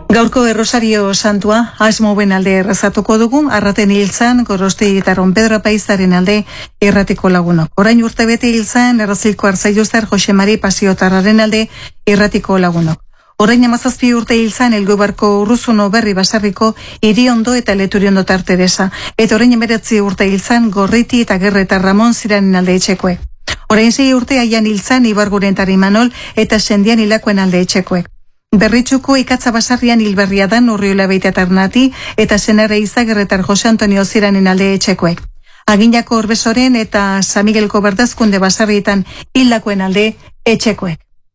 Gaurko Errosario Santua, asmoben alde errazatuko dugu, arraten hiltzan, Gorostei eta Ron Pedro Apaizaren alde erratiko lagunok. Orain urte bete hiltzan, errazilko Arzaiuztar Jose Mari Pasiotarraren alde erratiko lagunok. Orain 17 urte hiltzan, Elgoibarko Urruzuno Berri Basarriko Iriondo eta Leturiondo Tarteresa. Eta orain 19 urte hiltzan, Gorriti eta Gerra eta Ramon Ziranen alde etxekoek. Orain 6 urte aian hiltzan, Ibarguren Tarimanol eta Sendian hilakoen alde etxekoek. Berritxuko ikatza basarrian hilberria da Urriola Beita Tarnati eta senarra Izagerretar Jose Antonio Ziranen alde etxekoek. Aginako Orbesoren eta San Miguelko Berdazkunde basarrietan hildakoen alde etxekoek.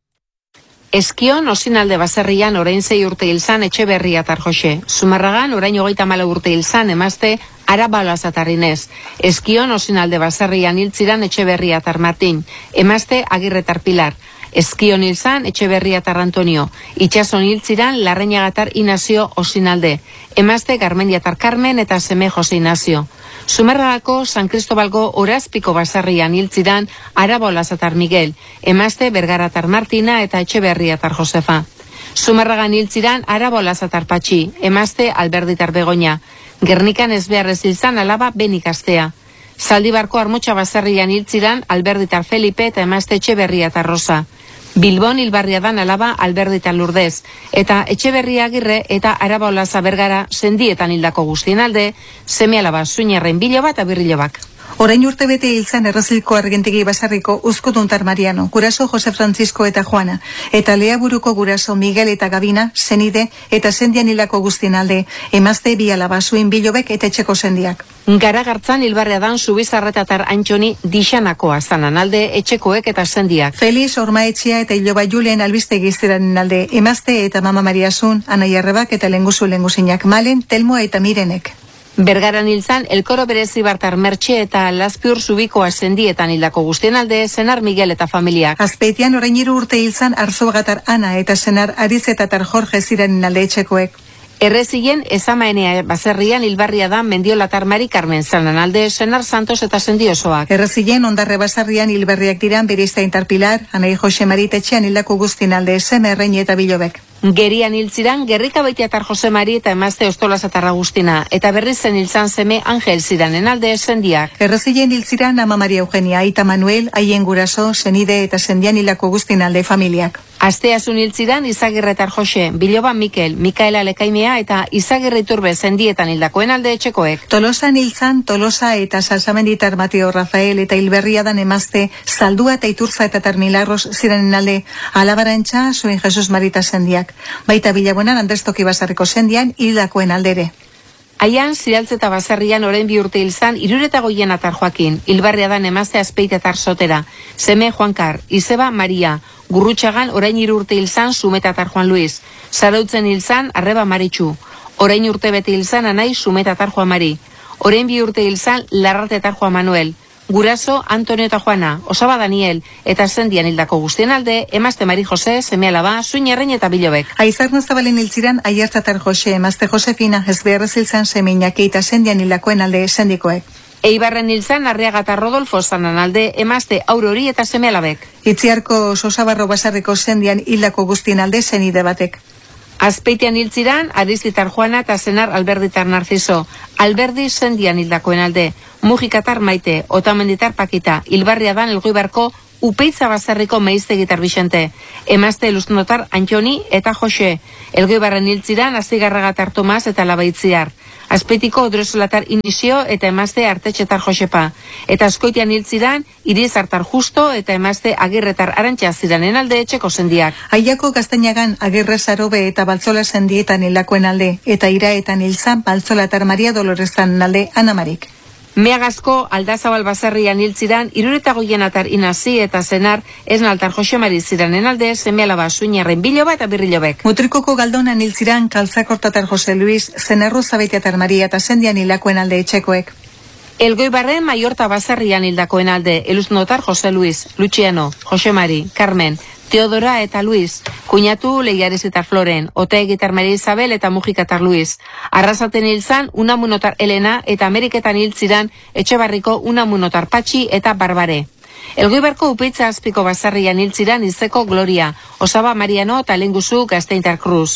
Eskion osinalde baserrian orain 6 urte hilzan Etxeberria tar Jose. Zumarragan orain 34 urte hilzan emazte Arabala zatarrinez. Eskion osinalde baserrian hiltziran Etxeberria tar Martin. Emazte Agirretar Pilar. Eskion hilzan Etxeberria tar Antonio. Itxason hiltziran Larreñagatar Inazio osinalde. Emazte Garmendiatar Carmen eta seme Jose Inazio. Zumarragako San Cristobalgo Orazpiko basarrian hiltziran Arabola zatar Miguel. Emazte Bergaratar Martina eta Etxeberriatar Josefa. Zumarragan hiltziran Arabola zatar Patxi. Emazte Alberditar Begoña. Gernikan ezbeharrez hilzan alaba Benikastea. Zaldibarko Armotxa basarrian hiltziran Alberditar Felipe eta emazte Etxeberriatar Rosa. Bilbon hilbarriadan alaba Alberditar Lourdes, eta Etxeberria Agirre eta Arabola Zabergara sendietan hildako guztien alde, seme alaba Zuñerren Biloba eta Birrilobak. Orain urte bete hilzan Errazilko Argentegi basarriko Uzkuduntar Mariano, guraso Jose Francisco eta Juana, eta Leaburuko guraso Miguel eta Gabina, senide eta sendian hildako guztien alde, emazte bi alaba Zuin Bilobek eta etxeko sendiak. Garagartzan hilbarriadan Zubizarretatar Antxoni dixanakoa zanan alde etxekoek eta sendiak. Feliz Ormaetxea eta Iloba Julen albistegi ziranen alde, emazte eta Mama Maria Zun, Anaia Arrebak eta Lenguzinak Malen, Telmo eta Mirenek. Bergaran hilzan Elkoro Berezi Bartar Mertxe eta Lazpiur Zubikoa sendietan hildako guztien alde senar Miguel eta familiak. Azpeitian orain 3 urte hilzan Arzuagatar Ana eta senar Arizetatar Jorge ziranen alde etxekoek. Errezien ezamaenea baserrian hilbarria da Mendiolatar Mari Carmen zanan alde senar Santos eta sendiosoak. Errezien Ondarre basarrian hilberriak diran Beriztain Tarpilar, Anai Jose Maritetxean hildako guztien alde seme Erreñi eta Bilobek. Gerian hiltziran Gerrika Beitiatar Jose Mari eta emazte Ostolazatar Agustina, eta berriz zen hiltzan seme Angel ziranen alde sendiak. Errezien hiltziran Ama Maria Eugenia, Aita Manuel, haien guraso, senide eta sendian hildako guztien alde familiak. Asteazun hiltziran Izagirretar Jose, Biloba Mikel, Mikaela Lekaimea eta Izagirre Iturbe sendietan hildakoen alde etxekoek. Tolosan hiltzan Tolosa eta Salsamenditar Mateo Rafael eta hilberriadan emazte Zaldua eta Iturza eta Tarmilarros ziranen alde Alabarantxa Zuen Jesus Marita sendiak. Baita Bilabuenan Andres Toki basarriko sendian hildakoen aldere. Aian, Ziraltzeta basarrian orain 2 urte hilzan 65 atar Joakin, hilbarriadan emazte Azpeitetar Sotera, seme Juankar, Izeba Maria, Gurrutxagan orain 3 urte hilzan Zumetatar Juan Luis, Zarautzen hilzan Arreba Maritxu, orain urte bete hilzan Anai Zumetatar Juan Mari, orain 2 urte hilzan Larratetar Juan Manuel, guraso Antonio eta Juana, Osaba Daniel, eta sendian hildako guztien alde, emazte Mari Jose, seme alaba, Zuñerrein eta Bilobek. Aizarno Zabalen hiltziran Aiartzatar Jose, emazte Josefina, ezbeharrez hilzan seme Iñaki eta sendian hildakoen alde sendikoek. Eibarren hilzan Arriagata Rodolfo zanan alde, emazte Aurori eta seme alabek. Itziarko Sosabarro basarriko sendian hildako guztien alde senide batek. Azpeitian hiltziran Aristitar Juana eta senar Alberditar Narciso, Alberdi sendian hildakoen alde, Mujikatar Maite, Otamenditar Pakita, hilbarriadan Elgoibarko Upeitza basarriko Meiztegitar Bixente, emazte Luznotar Antxoni eta Jose, Elgoibarren hiltziran Azigarragatar Tomas eta Labaitziar, Azpeitiko Odrezolatar Inizio eta emazte Artetxetar Josepa, eta Azkoitian hiltziran Irizartar Justo eta emazte Agirretar Arantxa ziranen alde etxeko sendiak. Aiako Gaztainagan Agirre Sarobe eta Baltzola sendietan hildakoen alde, eta Iraetan hilzan Baltzolatar Maria Dolorezan alde Anamarik. Meagazko Aldazabal basarrian hiltziran 65 atar Inazi eta senar Esnaltar Jose Mari ziranen alde seme alaba Zuñerren Biloba eta Birrilobek. Mutrikoko Galdonan hiltziran Kaltzakortatar Jose Luis, senarro Zabeitiatar Maria eta sendian hildakoen alde etxekoek. Elgoibarren Maiorta basarrian hildakoen alde Eluznotar Jose Luis, Luciano, Jose Mari, Carmen, Teodora eta Luis, kuñatu Leiarezitar Floren, Oteegitar Maria Isabel eta Mujikatar Luis. Arrasaten hilzan Unamunotar Elena eta Ameriketan hiltziran Etxebarriko Unamunotar Patxi eta Barbare. Elgoibarko Upeitza Azpiko basarrian hiltziran Izeko Gloria, Osaba Mariano eta Lenguzu Gazteintar Cruz.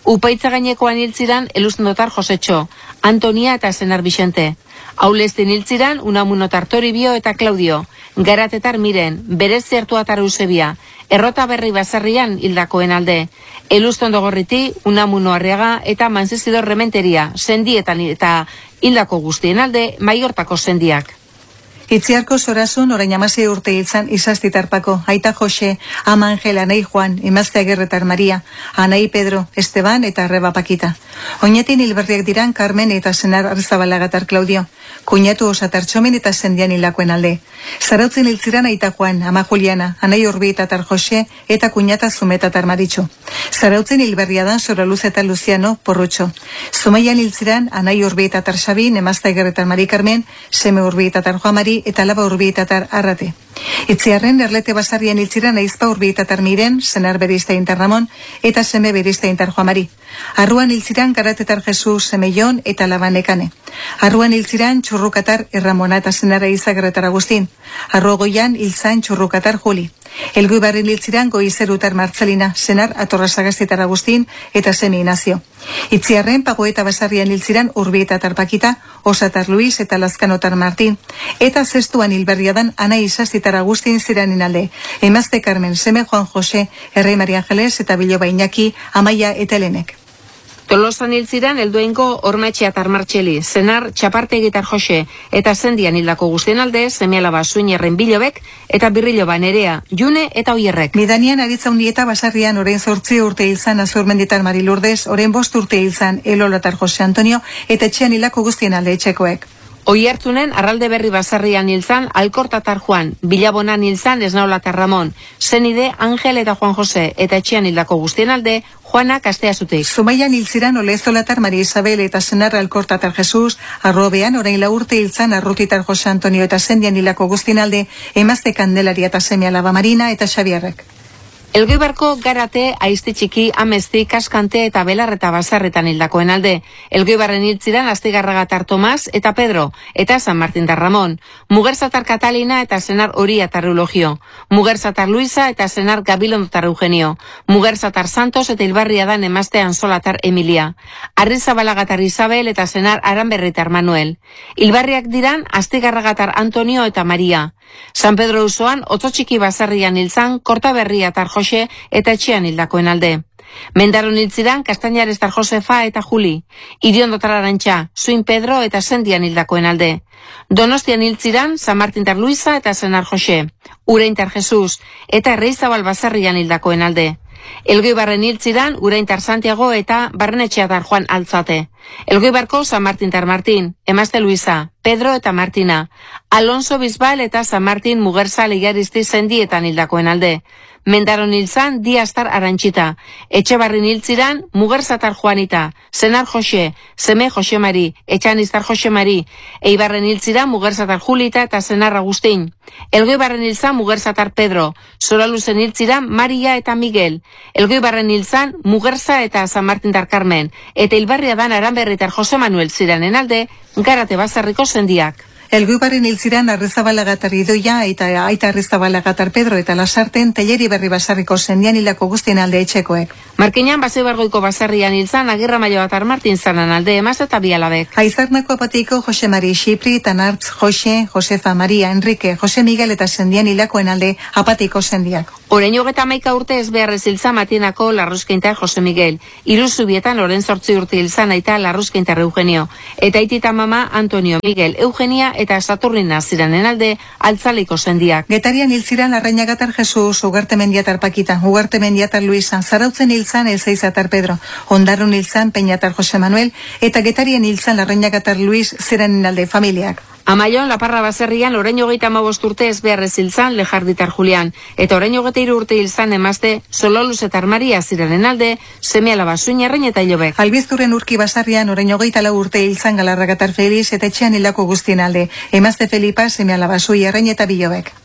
Upaitza gainekoan hiltziran Elusnotar Josetxo, Antonia eta senar Bixente. Aulestin hiltziran Unamunotar Toribio eta Claudio, Garatetar Miren, Berez Zertuatar Eusebia, Errota Berri Baserrian hildakoen alde. Elustondo Gorriti, Unamuno Arriaga eta Manzizidor Rementeria, sendietan eta hildako guztien alde, Maiortako sendiak. Itziarko Sorasun orain 16 urte hiltzan Izaztitarpako, aita Jose, ama Angel, anai Juan, emazte Agerretar Maria, anai Pedro, Esteban eta Arreba Pakita. Oinetin hilberriak diran Carmen eta senar Arzabalagatar Claudio, kuñatu Osatar Txomin eta sendian hilakoen alde. Zarautzen hiltziran aita Juan, ama Juliana, anai Urbietatar Jose eta kuñata Zumetatar Maritxo. Zarautzen hilberria dan Soraluz eta Luciano Porrutxo. Zumaian hiltziran anai Urbietatar Xabi, emazte Agerretar Mari Carmen, seme Urbietatar Juan Mari eta laba Urbietatar Arrate. Itziarren Erlete Basarrian hiltziran aizpa Urbietatar Miren, senar Beriztain Ramon eta seme Beriztain Juan Mari. Arruan hiltziran Karatetar Jesus, seme Jon eta laba Nekane. Arruan hiltziran Txurrukatar Erramona eta senara Izagerretar Agustin. Arruagoian hiltzan Txurrukatar Juli. Elguibarren hiltziran Goizerutar Martzelina, senar Atorrasagastitar Agustin eta seme Inazio. Itziarren Pagoeta Basarrian hiltziran Urbietatar Pakita, Osatar Luis eta Lazkanotar Martin. Eta zestuan hilberriadan Ana Izaztitar Agustin ziranin alde. Emazte Carmen, seme Juan Jose, Errei Maria Angeles eta Biloba Iñaki, Amaia eta Helenek. Tolosan hiltziran Elduengo Ormaetxeatar Martxeli, senar Txapartegitar Jose eta sendian hildako guztien alde, seme-alaba Suiñerren Bilobek eta Birriloba Nerea, June eta Oierrek. Midanian aritza undieta Basarrian orain 8 urte hilzan Azurmenditar Mari Lourdes, orain 5 urte hilzan Elolatar Jose Antonio eta etxean hildako guztien alde etxekoek. Oiertzunen Arralde Berri Basarrian hilzan Alkortatar Juan, Bilabonan hilzan Esnaolatar Ramon, senide Angel eta Juan Jose eta etxean hildako guztien alde Juana Kasteazutik. Zumaian hiltziran Olezolatar Maria Isabel eta senar Alkortatar Jesus, Arrobean orain 4 urte hilzan Arrutitar Jose Antonio eta sendian hildako guztien alde emazte Kandelaria eta seme-alaba Marina eta Xabierrek. Elgoibarko Garate, Aizti Txiki, Amezti, Kaskante eta Belarreta Basarretan hildakoen alde. Elgoibarren hiltziran Astigarragatar Tomas eta Pedro eta San Martin da Ramon. Mugerzatar Catalina eta senar Oriatar Eulogio. Mugerzatar Luisa eta senar Gabilontar Eugenio. Mugerzatar Santos eta hilbarriadan emazte Ansolatar Emilia. Arrizabalagar Isabel eta senar Aranberritar Manuel. Hilbarriak diran Astigarragatar Antonio eta Maria. San Pedro Usoan Otzotxiki Basarrian hiltzan Kortaberriatar Jose eta etxean hildakoen alde. Mendaron hiltziran Kastainarestar Josefa eta Juli. Iriondotar Arantxa, Suin Pedro eta sendian hildakoen alde. Donostian hiltziran San Martintar Luisa eta senar Jose. Ureintar Jesus eta Erreizabal Basarrian hildakoen alde. Elgoibarren hiltziran Ureintar Santiago eta Barrenetxeatar Juan Altzate. Elgoibarko San Martintar Martin, emazte Luisa, Pedro eta Martina. Alonso Bisbal eta San Martin Mugerza Ligaristi sendietan hildakoen alde. Mendaron hiltzan Diaztar Arantxita. Etxebarrin hiltziran Mugerzatar Juanita, senar Jose, seme Jose Mari, etxaniztar Jose Mari. Eibarren hiltziran Mugerzatar Julita eta senar Agustin. Elgoibarren hiltzan Mugerzatar Pedro, Soraluzen hiltziran Maria eta Miguel. Elgoibarren hiltzan Mugerza eta San Martintar Carmen, eta hilbarriadan Aranberritar Jose Manuel ziranen alde, Garate Basarriko sendiak. Elgoibarren hiltziran Arrizabalagar Idoia eta aita Arrizabalagar Pedro eta Lasarten Telleri Berri Basarriko sendian hildako guztien alde etxekoek. Markinan Baseibargoiko Basarrian hiltzan Agirra Maioatar Martin zanan alde emaz eta bialabek. Aizarnako apatiko Jose Mari Xipri, Tanartz, Jose, Josefa Maria, Enrique, Jose Miguel eta sendian hilakoen alde apatiko sendiak. Orain 31 urte ez beharrez hiltzan Matinako Larruzkeintar Jose Miguel. Iruzubietan oren 8 urte hiltzan aita Larruzkeintar Eugenio. Eta aitita mama Antonio Miguel Eugenia eta Saturnina ziranen alde Altzaleiko sendiak. Getarian hiltziran Larrañagatar Jesus, Ugarte Mendiatar Pakita, Ugarte Mendiatar Luisa, Zarautzen hiltzan Ezeizatar Pedro, Ondarrun hiltzan Peñatar Jose Manuel eta Getarian hiltzan Larrañagatar Luis ziranen alde familiak. Amaion, Laparra Baserrian, orain 35 urte ez beharrez hiltzan Lejarditar Julian, eta orain 23 urte hiltzan emazte Sololuzetar Maria ziranen alde, seme-alaba Suiñerren eta Ilobek. Albizturen Urki Basarrian, orain 24 urte hiltzan Galarragatar Feliz eta etxean hildako guztien alde, emazte Felipa, seme-alaba Suiñerren eta Bilobek.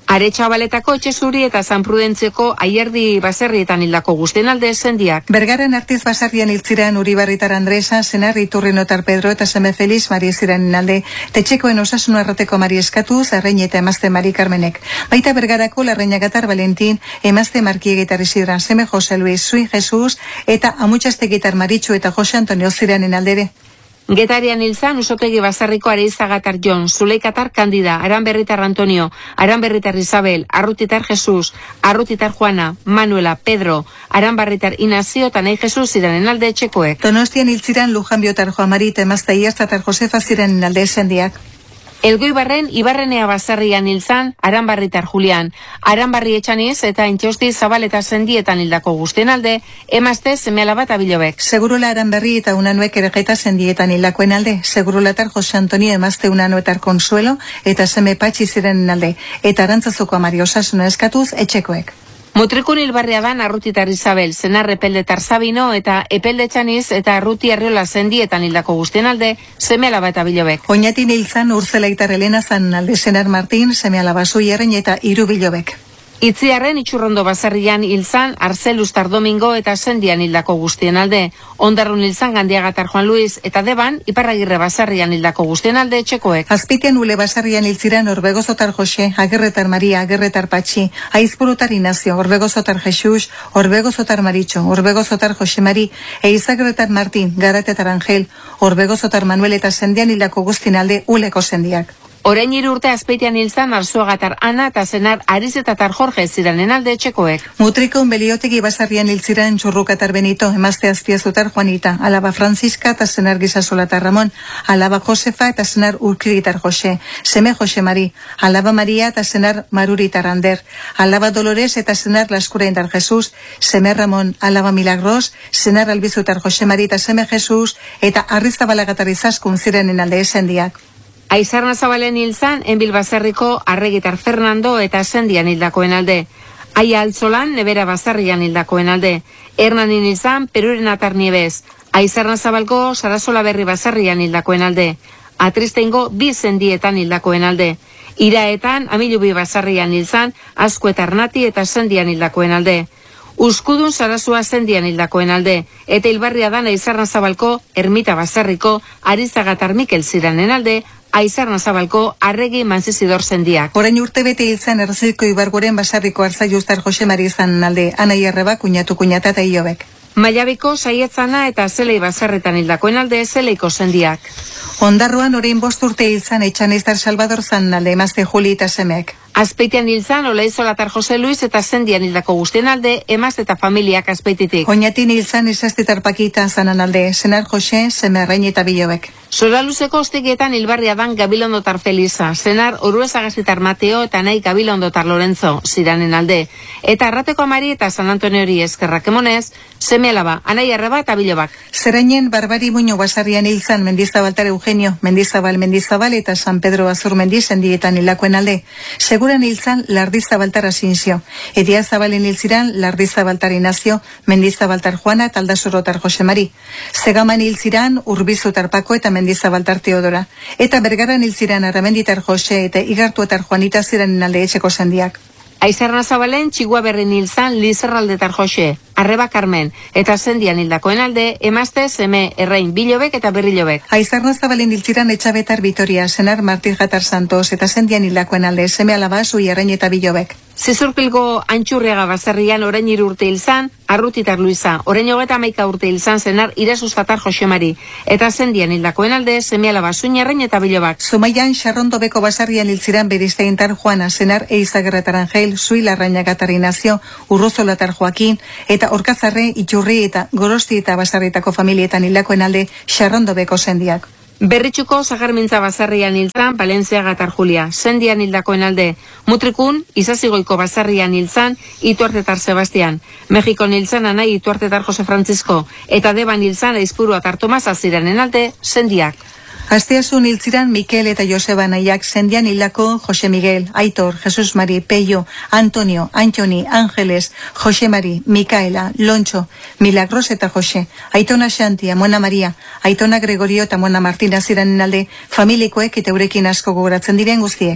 Aretxabaletako etxe zuri eta San Prudentzeko Aierdi baserrietan hildako guztien alde sendiak. Bergaren Artiz basarrian hiltziren Uribarritar Andresa, senar Iturrinotar Pedro eta seme Feliz Mari ziren alde, tetxekoen osasun arrateko Mari Eskatuz, arrein eta emazte Mari Carmenek. Baita Bergarako Larrañagatar Valentin, emazte Markiegitar Isidran, seme Jose Luis, Sui Jesus, eta Amutxastegitar Maritxu eta Jose Antonio ziranen aldere. Getarian hilzan Usotegi basarriko Areizagatar Jon, Zuleikatar Kandida, Aranberritar Antonio, Aranberritar Isabel, Arrutitar Jesus, Arrutitar Juana, Manuela, Pedro, Aranbarritar Inazio eta Nahi Jesus ziranen alde etxekoek. Donostian hiltziran Lujanbiotar Joamari eta emazte Iaztatar Josefa ziranen alde esendiak. Elgoibarren Ibarrenea basarrian hilzan Aranbarritar Julian, Aranbarri Etxaniz eta Intxosti Zabaleta sendietan hildako guztien alde, emazte seme-alaba eta bilobek. Segurola Aranberri eta Unanuek eregeta sendietan hildakoen alde, Segurolatar Jose Antonio emazte Unanuetar Konsuelo eta seme Patxi zirenen alde, eta Arantzazoko Amari osasuna eskatuz etxekoek. Mutrikun hilbarria dan Arrutitar Isabel, senar Epeldetar Sabino eta Epeldetxaniz eta Arruti Arriola sendietan hildako guztien alde, seme-alaba eta bilobek. Oñatin hilzan Urzelaitar Elena zan alde senar Martin, seme-alaba Zuierren eta Iru bilobek. Itziarren Itxurrondo basarrian hilzan Arzelustar Domingo eta sendian hildako guztien alde. Ondarrun hilzan Gandiagatar Juan Luis eta Deban Iparragirre basarrian hildako guztien alde etxekoek. Azpitian Ule basarrian hiltziran Orbegozotar Jose, Agerretar Maria, Agerretar Patxi, Aizpurutar Inazio, Orbegozotar Jesus, Orbegozotar Maritxo, Orbegozotar Jose Mari, Eizagerretar Martin, Garatetar Angel, Orbegozotar Manuel eta sendian hildako guztien alde Uleko sendiak. Orain 3 urte Azpeitian hilzan Arzuagatar Ana eta senar Arizetatar Jorge ziranen alde etxekoek. Mutrikon Beliotegi basarrian hiltziran Txurrukatar Benito, emazte Azpiazutar Juanita, alaba Franziska eta senar Gizasolatar Ramon, alaba Josefa eta senar Urkiritar Jose, seme Jose Mari, alaba Maria eta senar Maruritar Ander, alaba Dolores eta senar Laskuraindar Jesus, seme Ramon, alaba Milagros, senar Albizutar Jose Mari eta seme Jesus, eta Arriztabalagatar Izaskun zirenen alde esendiak. Aizarna Zabalen hilzan Enbil baserriko Arregitar Fernando eta sendian hildakoen alde. Aia Altzolan Nebera basarrian hildakoen alde. Hernanin hilzan Peruren Atar Nieves. Aizarna Zabalko Sarasola Berri basarrian hildakoen alde. Atristeingo 2 sendietan hildakoen alde. Iraetan Amilubi basarrian hilzan Azkuetar Nati eta sendian hildakoen alde. Uskudun Sarasua sendian hildakoen alde, eta hilbarria dan Aizarna Zabalko Ermita basarriko Arizagatar Mikel ziranen alde, Aizarna Zabalko Arregi Manzizidor sendiak. Orain urte bete hilzan Erzilko Ibarguren basarriko Arzaiustar Jose Mari izan alde, Anai Arreba, kuñatu kuñata eta Iobek. Mailabiko Saietzana eta Zelei basarretan hildakoen alde Zeleiko sendiak. Ondarroan orain 5 urte hilzan Etxaniztar Salvador zan alde, emazte Juli eta semeak. Azpeitian hilzan Olaizolatar Jose Luis eta sendian hildako guztien alde, emazte eta familiak Azpeititik. Oñatin hilzan Izaztitar Pakita zanan alde, senar Jose, seme Arrain eta Bilobek. Zoraluzeko ostigietan hilbarria dan Gabilondotar Felisa, senar Oruezagazitar Mateo eta nahi Gabilondotar Lorenzo ziranen alde. Eta Arrateko Amari eta San Antoniori eskerrak emonez, seme-alaba, Anai Arreba eta Bilobak. Zerainen Barbari Muño basarrian hilzan Mendizabaltar Eugenio, Mendizabal eta San Pedro Azur Mendiz sendietan hildakoen alde. Seguran hilzan Lardizabaltar Asinzio. Edia Zabalen hilziran Lardizabaltar Inazio, Mendizabaltar Juana eta Aldasorotar Jose Mari. Segaman hilziran Urbizutar Pako eta Mendizabaltar Teodora. Eta Bergaran hilziran Aramenditar Jose eta Igartuetar Juanita ziranen alde etxeko sendiak. Aizarna Zabalen Txigua Berrin hilzan Lizerraldetar Jose, Arreba Carmen, eta sendian hildakoen alde, emazte seme Errein Bilobek eta Berrilobek. Aizarna Zabalen hiltziran Etxabetar Vitoria, senar Martirgatar Santos, eta sendian hildakoen alde, seme alaba Zuierren eta Bilobek. Zizurpilgo Antxurriaga basarrian orain 3 urte hilzan, Arrutitar Luisa, orain 31 urte hilzan senar Irazustatar Jose Mari, eta sendian hildakoen alde, seme alaba Zuierren eta Bilobak. Zumaian Xarrondobeko basarrian hiltziran Beristeintar Juana, senar Eizagerretar Angel, Zui Larrañagatar Inazio, Urrozolatar Joaquin, eta Orkazarre, Itxurri eta Gorosti eta basarritako familietan hildakoen alde, Xarrondobeko sendiak. Berritxuko Zagarmintza basarrian hilzan Balentziagatar Julia, sendian hildakoen alde. Mutrikun, Izazigoiko basarrian hilzan Ituartetar Sebastian. Mexikon hilzan Anai Ituartetar Jose Francisco, eta Deban hilzan Aizpuruatar Tomas aziranen alde, sendiak. Asteasun hiltziran Mikel eta Joseba Naiak sendian hildako Jose Miguel, Aitor, Jesus Mari, Peio, Antonio, Antoni, Ángeles, Jose Mari, Mikaela, Loncho, Milagros eta Jose, Aitona Xanti, Amona Maria, Aitona Gregorio eta Amona Martina ziranen alde, familikoek eta eurekin asko gogoratzen diren guztiek.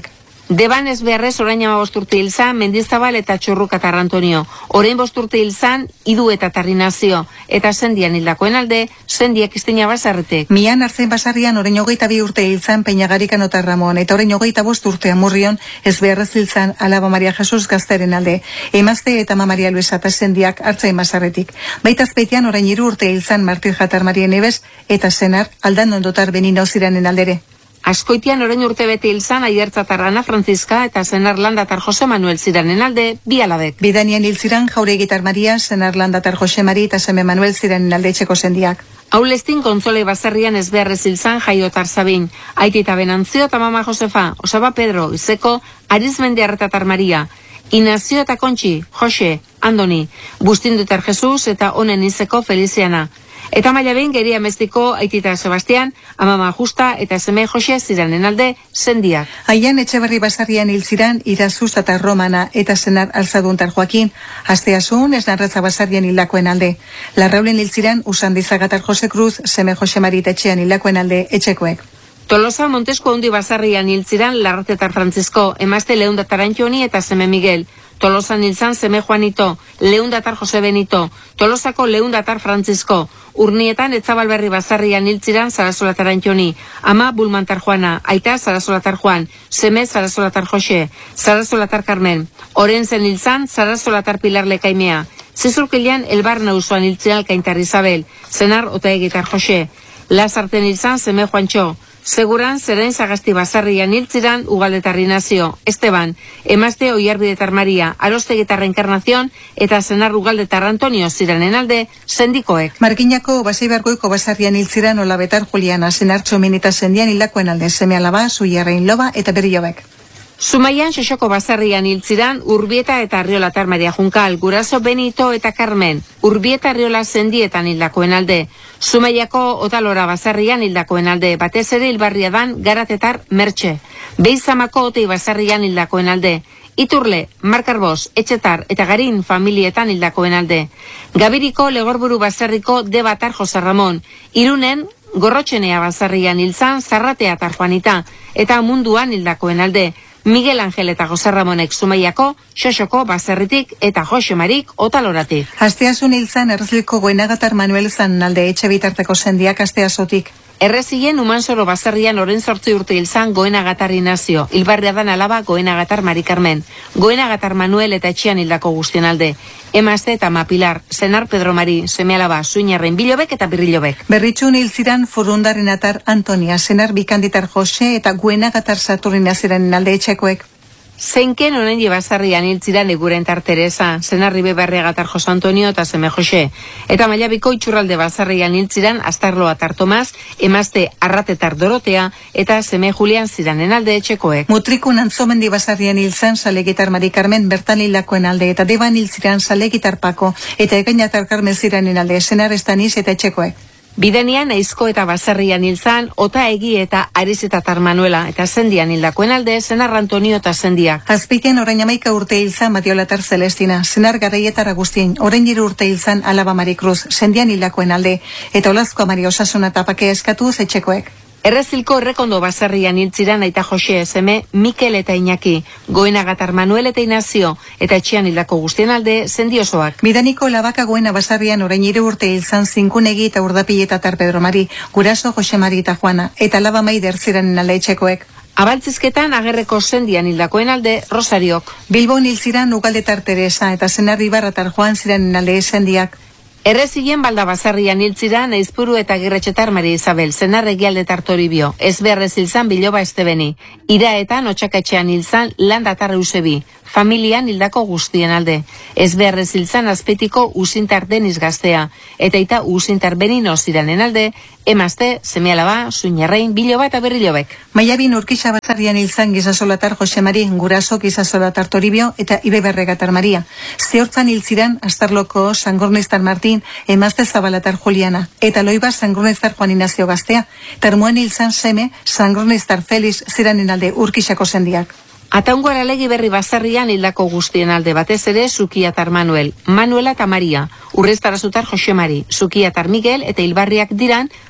Deban ez beharrez orain 15 urte hilzan Mendizabal eta Txurrukatar Antonio. Orain 5 urte hilzan Idu eta Tarrinazio. Eta sendian hildakoen alde, sendiak izteina basarretek. Mian Artzain Basarrian orain 22 urte hilzan Peñagarikan eta Ramon. Eta orain 25 urte Amurrion ez beharrez hilzan Alaba Maria Jesus gazteren alde. Emazte eta Ama Maria Luisa eta sendiak Artzain Basarretik. Baita azpeitian orain 3 urte hilzan Martir Jatar Maria Neves eta senar Aldan Ondotar Benino ziranen aldere. Askoitian orain urte bete hilzan Aiertzatar Ana Franziska eta senar Landatar Jose Manuel ziranen alde, bi alabek. Bidanian hilziran Jauregitar Maria, senar Landatar Jose Mari eta seme Manuel ziranen alde etxeko sendiak. Aulestin Kontzole Basarrian ez beharrez hilzan Jaiotar Sabin, Aitita Benantzio eta Mama Josefa, Osaba Pedro, Izeko, Arizmendi Arretatar Maria, Inazio eta Kontxi, Jose, Andoni, Bustindutar Jesus eta Onen Izeko Feliziana. Eta maila behin Geria Mestiko Aitita Sebastian, Amama Justa eta seme Jose ziranen alde sendiak. Aian Etxeberri Basarrian hilziran Irazuz eta Romana eta senar Alzaduntar Joaquin, Asteasun Esnarretza Basarrian hildakoen alde. Larraulen hilziran Usandizagatar Jose Cruz, seme Jose Mari etxean hildakoen alde etxekoek. Tolosa Montesku Handi Basarrian hiltziran Larratetar Francisco, emazte Leundatar Antoni eta seme Miguel. Tolosan hilzan seme Juanito, Leundatar Jose Benito, Tolosako Leundatar Francisco, Urnietan Etzabalberri Basarrian hiltziran Sarasolatar Antoni, ama Bulmantar Juana, aita Sarasolatar Juan, seme Sarasolatar Jose, Sarasolatar Carmen, Orenzen hilzan Sarasolatar Pilar Lekaimea, Zizurkilean Elbarna usuan hiltziran Alkaintar Isabel, senar Otaegitar Jose, Lazarten hilzan seme Juantxo, Seguran Zerain Sagasti Basarrian hiltziran Ugaldetar Inazio, Esteban, emazte Oiarbidetar Maria, Arostegitar Encarnación eta senar Ugaldetar Antonio ziranen alde sendikoek. Markinako Baseibargoiko Basarrian hiltziran Olabetar Juliana, senar Txomin eta sendian hildakoen alde seme Alaba, Zuiarrein Loba eta Berriobek. Zumaian Xoxoko Basarrian hiltziran Urbieta eta Arriolatar Maria Junkal, Guraso Benito eta Carmen, Urbieta Arriola sendietan hildakoen alde. Zumaiako Otalora Basarrian hildakoen alde, batez ere hilbarria dan Garatetar Mertxe. Beizamako Otei Basarrian hildakoen alde. Iturle, Markarbos, Etxetar eta Garin familietan hildakoen alde. Gabiriko Legorburu Basarriko Debatar Jose Ramon. Irunen Gorrotxenea Basarrian hiltzan Zarrateatar Juanita eta Munduan hildakoen alde. Miguel Angel eta Jose Ramonek Zumaiako, Xoxoko Baserritik eta Jose Marik Otaloratik. Asteasun hilzan Erreziliko Goenagatar Manuel zan alde etxe bitarteko sendiak asteazotik. Errezien Umansoro Basarrian oren 8 urte hilzan Goenagatar Inazio, hilbarria dan alaba Goenagatar Mari Carmen, Goenagatar Manuel eta etxean hildako guztien alde. Emazte eta Mapilar, senar Pedro Mari, seme alaba Zuinarren Bilobek eta Birrilobek. Berritxun hiltziran Furundaren atar Antonia, senar Bikanditar Jose eta Goenagatar Saturnina ziren alde etxekoek. Zeinken honen Basarrian hiltziran Egurentar Teresa, senarribe Berriagatar Jose Antonio eta seme Jose. Eta Mailabiko Itxurralde Basarrian hiltziran Astarloatar Tomas, emazte Arratetar Dorotea eta seme Julian ziranen alde etxekoek. Mutrikun Antzomendi Basarrian hiltzan Salegitar Mari Carmen bertan hildakoen alde eta Deban hiltziran Salegitar Pako eta Egainatar Carmen ziranen alde senar Estaniz eta etxekoek. Bidenian Aizko eta Basarrian hiltzan Ota Egi eta Arizetatar Manuela eta sendian hildakoen alde senar Antonio eta sendiak. Azpeitian orain 11 urte hiltzan Matiolatar Celestina, senar Garaietar Agustin, orain 3 urte hiltzan Alaba Mari Cruz, sendian hildakoen alde eta Olazko Mari Osasuna tapake eskatuz etxekoek. Errezilko Errekondo Basarrian hiltziran aita Jose, seme Mikel eta Iñaki, Goenagatar Manuel eta Inazio, eta etxean hildako guztien alde sendiosoak. Bidaniko Labaka Goena Basarrian orain 3 urte hiltzan Zinkunegi eta Urdapiletatar Pedro Mari, Guraso Jose Mari eta Juana, eta Laba Maider ziranen alde etxekoek. Abaltzizketan agerreko sendian hildakoen alde Rosariok. Bilbon hiltziran Ugaldetar Teresa eta senar Ibarratar Juan ziranen alde sendiak. Errezien Balda Basarrian hiltziran Aizpuru eta Girretxetar Maria Isabel, senar Egialdetar Toribio, ezbeharrez hilzan Biloba Estebeni, iraetan Otxaketxean hilzan Landatar Eusebi, familian hildako guztien alde. Ezbeharrez hilzan Azpetiko Usintar Deniz Gaztea, eta ita Usintar Benino ziranen alde, emazte, seme alaba, Zuinarrein, Biloba eta Berrilobek. Maiabin Urkixa Basarrian hilzan Gizasolatar Jose Mari, Guraso Gizasolatar Toribio eta Ibe Berregatar Maria. Zehortzan hiltziran Astarloko Sangorniztar Martin, emazte Zabalatar Juliana, eta Loiba Sangorniztar Juan Inazio Gaztea, termuen hilzan seme Sangorniztar Feliz ziranen alde Urkixako sendiak. Ataungo Aralegi Berri Basarrian hildako guztien alde batez ere Zukiatar Manuel, Manuela eta Maria, Urreztarazutar Jose Mari, Zukiatar Miguel eta hilbarriak diran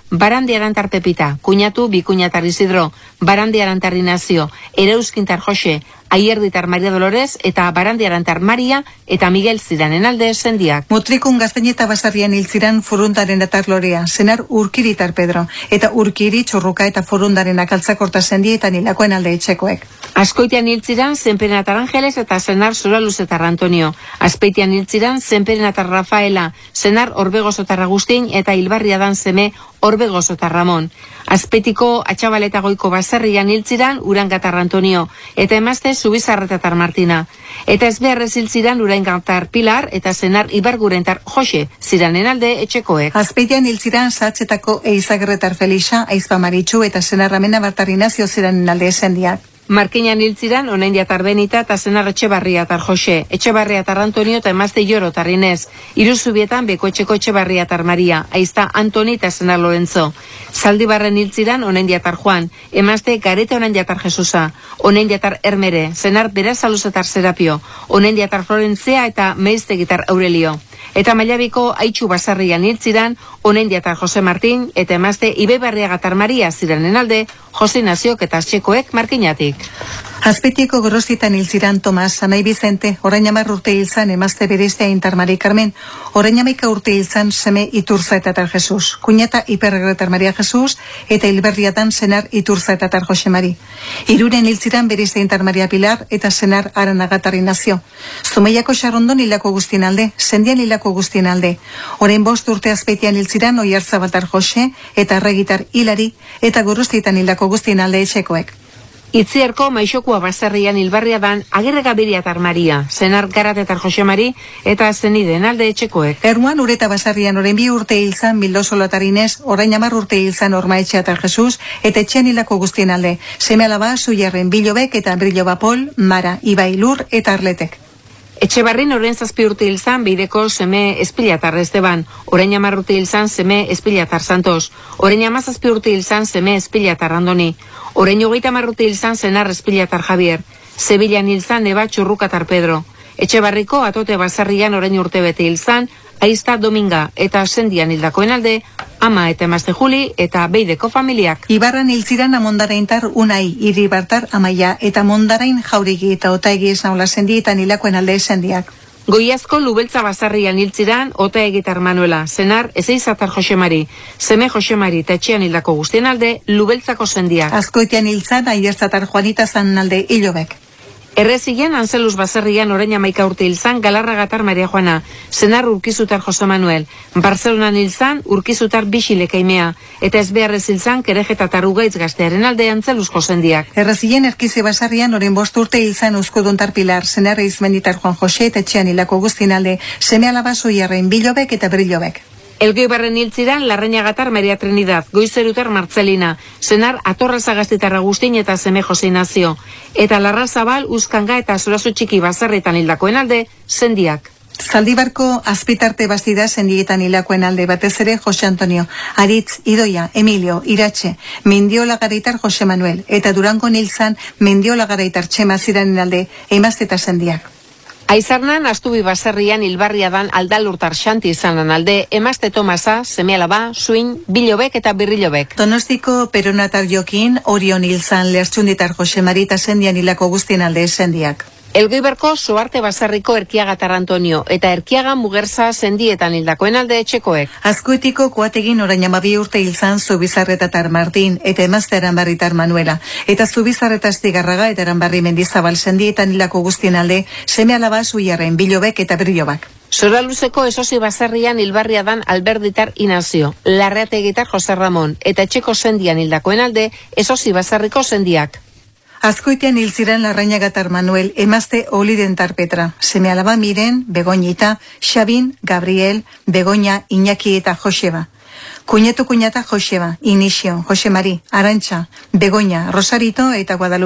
Barandi Arantar Pepita, kuñatu bikuñatar Isidro, Barandi Arantar Inazio, Ereuskintar Jose, Aierditar Maria Dolores eta Barandi Arantar Maria eta Miguel ziranen alde sendiak. Mutrikun Gaztaineta Basarrian hil ziran Furundaren atarlorea, senar Urkiritar Pedro, eta Urkiri Txurruka eta Furundaren akaltzakorta sendietan hilakoen alde etxekoek. Askoitian hil ziran Zenperenatar Angeles eta senar Soraluzetar Antonio. Azpeitian hil ziran Zenperenatar Rafaela, senar Orbegozotar Agustin eta Hilbarria dan seme Orbegozotar Ramon. Azpetiko Atxabaleta Goiko Baserrian hil ziran Urangatar Antonio eta emazte Zubizarretatar Martina. Eta ezbeharrez hil ziran Urangatar Pilar eta senar Ibargurentar Jose ziranen alde etxekoek. Azpeitian hil ziran Zatzetako Eizagretar Felixa, Aizpa Maritxu eta senar Ramena Bartarinazio ziranen alde esendiak. Markinan hil ziran Onendiatar Benita eta senar Etxebarriatar Jose, Etxebarriatar Antonio eta emazte Jorotar Inez. Iruzubietan Bekoetxeko Etxebarriatar Maria, Aizta Antoni eta senar Lorenzo. Zaldibarren hil ziran Onendiatar Juan, emazte Gareta Onendiatar Jesusa, Onendiatar Ermere, senar Berazaluzetar Serapio, Onendiatar Florentzia eta Meiztegitar Aurelio. Eta Mailabiko Aitxu Basarrian hil ziran Onendiatar Jose Martin eta emazte Ibebarriagatar Maria ziranen alde Jose Naziok eta Txekoek Markinatik. Azpeitiko Gorostitan hil ziran Tomas, Anai Bizente, orain 10 urte hil zan emazte bereiztea Intar Mari Carmen, orain 11 urte hil zan seme Iturza eta Tar Jesus, kuñata Iperregretar Maria Jesus eta Hilberriatan senar Iturza eta Tar Jose Mari. Irunen hil ziran bereiztea Intar Maria Pilar eta senar Aranagatar Inazio. Zumeiako Xarrondon hilako guztien alde, sendian hilako guztien alde. Orain 5 urte Azpeitian hil ziran Oiartzabaltar Jose eta Arregitar Hilari eta Gorostitan hildako guztien alde etxekoek. Itzierko Maixokua Baserrian Hilbarria dan Agirregabiriatar Maria, senar Garatetar Jose Mari eta zeniden alde etxekoek. Ermuan Ureta Basarrian orain 2 urte hil zan Bildosolotar Inez, orain 10 urte hil zan Ormaetxeatar Jesus eta etxean hilako guztien alde. Seme alaba Zuiarren Bilobek eta Briloba Pol, Mara, Ibai Lur eta Arletek. Etxebarrin orain 7 urte hil zan Beideko seme Espilatar Esteban, orain 10 urte hil zan seme Espilatar Santos, orain 17 urte hil zan seme Espilatar Andoni, orain 30 urte hil zan senar Espilatar Javier, Sevillan hil zan Eba Txurrukatar Pedro, Etxebarriko Atote Basarrian orain urte bete hil zan Aizta Dominga eta sendian hildakoen alde ama eta emazte Juli eta Beideko familiak. Ibarran hil ziran Amondaraintar Unai, Iribartar Amaia eta Mondarain Jaurigi eta Otaegi esnaula sendietan hilakoen alde sendiak. Goiazko Lubeltza Basarrian hil ziran Otaegitar Manuela, senar Ezeizatar Jose Mari, seme Jose Mari eta etxean hildako guztien alde Lubeltzako sendiak. Azkoitian hil zan Aiertzatar Juanita zan alde Ilobek. Errezian Anzelus Baserrian orain 11 urte hil zan Galarragatar Maria Juana, senar Urkizutar Jose Manuel, Barcelonan hil zan Urkizutar Bixilekeimea, eta ezbeharrez hil zan Kerejetatar Ugaitz Gaztearen alde Antzelus josendiak. Errezien Erkize Basarrian orain 5 urte hil zan Uzkoduntar Pilar, senar Izmenditar Juan Jose eta etxean hilako guztien alde seme alaba Zuiarren Bilobek eta Brilobek. Elgoibarren hil ziran Larrañagatar Maria Trinidad, Goizerutar Martzelina, senar Atorrazagastitar Agustin eta seme Jose Nazio, eta Larrazabal, Uzkanga eta Zurazu Txiki Basarretan hildakoen alde sendiak. Zaldibarko Azpitarte Bastida sendietan hilakoen alde batez ere Jose Antonio, Aritz, Idoia, Emilio, Iratxe, Mendiola Garaitar Jose Manuel, eta Durango hil zan Mendiola Garaitar Txema ziranen alde emazte eta sendiak. Aizarnan Astubi Baserrian Hilbarria dan Aldalurtar Xanti izanan alde emazte Tomasa, seme alaba, Suin, Bilobek eta Birrilobek. Donostiko Peronatar Jokin, Orion hil zan Lertxunditar Jose Mari eta sendian hilako guztien alde sendiak. Elgoiberko Soarte Basarriko Erkiagatar Antonio eta Erkiaga Mugerza sendietan hildakoen alde etxekoek. Azkoetiko Kuategin orain 12 urte hil zan Zubizarretatar Martin eta emazte Aranbarritar Manuela, eta Zubizarreta Astigarraga eta Aranbarri Mendizabal sendietan hilako guztien alde seme alaba Zuiarren Bilobek eta Brilobak. Soraluzeko Esosi Basarrian Hilbarria dan Alberditar Inazio, Larreategitar Jose Ramon eta etxeko sendian hildakoen alde Esosi Basarriko sendiak. Azkoitean hil ziren Larrañagatar Manuel, emazte Olidentar Petra, seme alaba Miren, Begoñita, Xabin, Gabriel, Begoña, Iñaki eta Joseba. Kuñetu kuñata Joseba, Inixio, Jose Mari, Arantxa, Begoña, Rosarito eta Guadalupe.